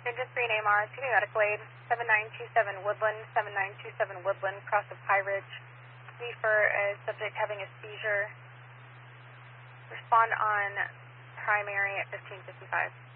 Just Green AMR, City Medical Aid, 7927 Woodland, 7927 Woodland, cross of High Ridge. For a subject having a seizure. Respond on primary at 1555.